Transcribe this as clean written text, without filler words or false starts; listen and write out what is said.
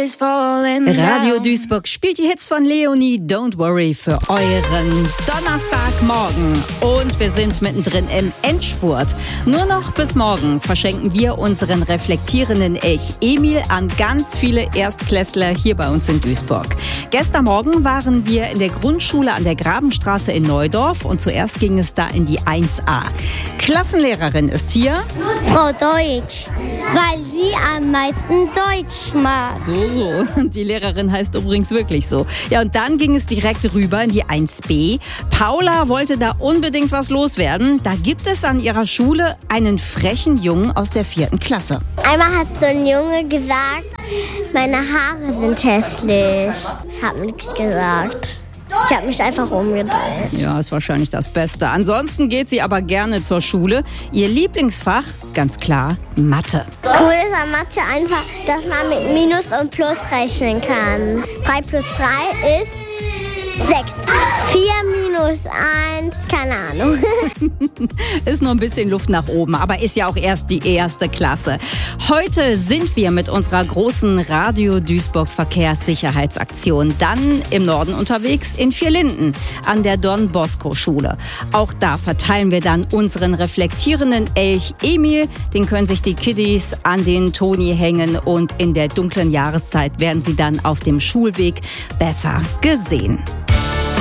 is falling down. Radio Duisburg spielt die Hits von Leonie, Don't Worry, für euren Donnerstagmorgen. Und wir sind mittendrin im Endspurt. Nur noch bis morgen verschenken wir unseren reflektierenden Elch Emil an ganz viele Erstklässler hier bei uns in Duisburg. Gestern Morgen waren wir in der Grundschule an der Grabenstraße in Neudorf und zuerst ging es da in die 1a. Klassenlehrerin ist hier. Frau Deutsch, weil sie am meisten Deutsch mag. So. Und die Lehrerin heißt übrigens wirklich so. Ja, und dann ging es direkt rüber in die 1b. Paula wollte da unbedingt was loswerden. Da gibt es an ihrer Schule einen frechen Jungen aus der 4. Klasse. Einmal hat so ein Junge gesagt, meine Haare sind hässlich. Ich habe nichts gesagt. Ich habe mich einfach umgedreht. Ja, ist wahrscheinlich das Beste. Ansonsten geht sie aber gerne zur Schule. Ihr Lieblingsfach, ganz klar, Mathe. Cool ist an Mathe einfach, dass man mit Minus und Plus rechnen kann. 3 plus 3 ist 6. 4 minus 1, keine Ahnung. Ist noch ein bisschen Luft nach oben, aber ist ja auch erst die 1. Klasse. Heute sind wir mit unserer großen Radio Duisburg Verkehrssicherheitsaktion dann im Norden unterwegs in Vierlinden an der Don Bosco Schule. Auch da verteilen wir dann unseren reflektierenden Elch Emil. Den können sich die Kiddies an den Toni hängen und in der dunklen Jahreszeit werden sie dann auf dem Schulweg besser gesehen.